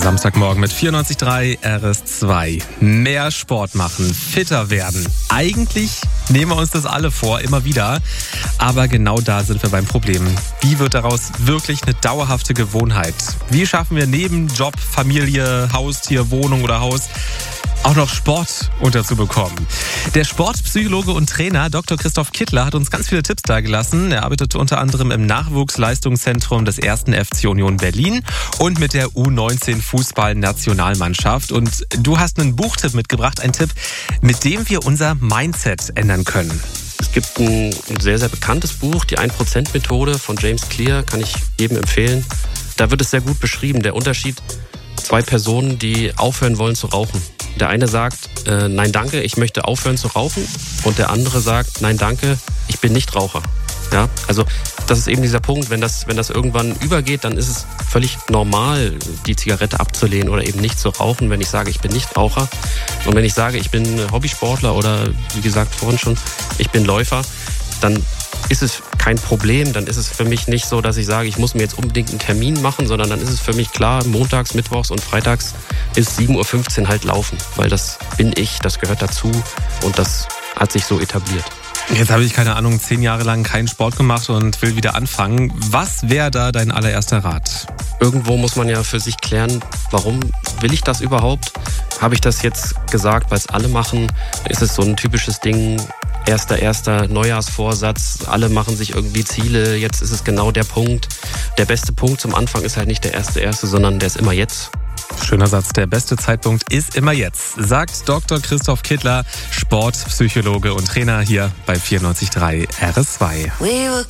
Samstagmorgen mit 94.3 RS2. Mehr Sport machen, fitter werden. Eigentlich nehmen wir uns das alle vor, immer wieder. Aber genau da sind wir beim Problem. Wie wird daraus wirklich eine dauerhafte Gewohnheit? Wie schaffen wir neben Job, Familie, Haustier, Wohnung oder Haus auch noch Sport unterzubekommen? Der Sportpsychologe und Trainer Dr. Christoph Kittler hat uns ganz viele Tipps dargelassen. Er arbeitet unter anderem im Nachwuchsleistungszentrum des 1. FC Union Berlin und mit der U19-Fußball-Nationalmannschaft. Und du hast einen Buchtipp mitgebracht, einen Tipp, mit dem wir unser Mindset ändern können. Es gibt ein sehr, sehr bekanntes Buch, die 1%-Methode von James Clear, kann ich jedem empfehlen. Da wird es sehr gut beschrieben, der Unterschied: 2 Personen, die aufhören wollen zu rauchen. Der eine sagt, nein danke, ich möchte aufhören zu rauchen. Und der andere sagt, nein danke, ich bin nicht Raucher. Ja, also das ist eben dieser Punkt, wenn das irgendwann übergeht, dann ist es völlig normal, die Zigarette abzulehnen oder eben nicht zu rauchen, wenn ich sage, ich bin nicht Raucher. Und wenn ich sage, ich bin Hobbysportler oder wie gesagt vorhin schon, ich bin Läufer, dann ist es kein Problem, dann ist es für mich nicht so, dass ich sage, ich muss mir jetzt unbedingt einen Termin machen, sondern dann ist es für mich klar, montags, mittwochs und freitags bis 7.15 Uhr halt laufen, weil das bin ich, das gehört dazu und das hat sich so etabliert. Jetzt habe ich, keine Ahnung, 10 Jahre lang keinen Sport gemacht und will wieder anfangen. Was wäre da dein allererster Rat? Irgendwo muss man ja für sich klären, warum will ich das überhaupt? Habe ich das jetzt gesagt, weil es alle machen? Ist es so ein typisches Ding, erster Neujahrsvorsatz, alle machen sich irgendwie Ziele, jetzt ist es genau der Punkt. Der beste Punkt zum Anfang ist halt nicht der erste, sondern der ist immer jetzt. Schöner Satz, der beste Zeitpunkt ist immer jetzt, sagt Dr. Christoph Kittler, Sportpsychologe und Trainer hier bei 94.3 RS2.